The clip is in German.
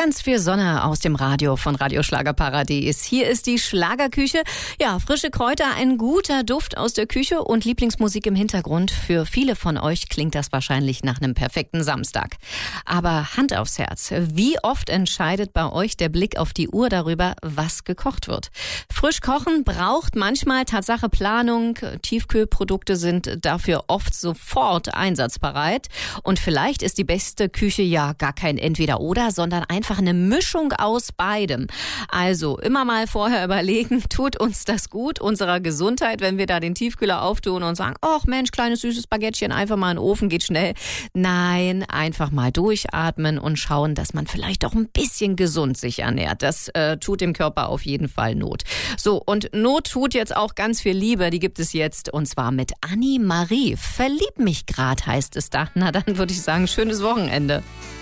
Ganz viel Sonne aus dem Radio von Radio Schlagerparadies. Hier ist die Schlagerküche. Ja, frische Kräuter, ein guter Duft aus der Küche und Lieblingsmusik im Hintergrund. Für viele von euch klingt das wahrscheinlich nach einem perfekten Samstag. Aber Hand aufs Herz, wie oft entscheidet bei euch der Blick auf die Uhr darüber, was gekocht wird? Frisch kochen braucht manchmal Tatsache Planung. Tiefkühlprodukte sind dafür oft sofort einsatzbereit. Und vielleicht ist die beste Küche ja gar kein Entweder-Oder, sondern einfach eine Mischung aus beidem. Also immer mal vorher überlegen, tut uns das gut, unserer Gesundheit, wenn wir da den Tiefkühler auftun und sagen, ach Mensch, kleines süßes Baguettchen, einfach mal in den Ofen, geht schnell. Nein, einfach mal durchatmen und schauen, dass man vielleicht auch ein bisschen gesund sich ernährt. Das tut dem Körper auf jeden Fall Not. So, und Not tut jetzt auch ganz viel Liebe, die gibt es jetzt, und zwar mit Annie Marie. Verlieb mich grad, heißt es da. Na, dann würde ich sagen, schönes Wochenende.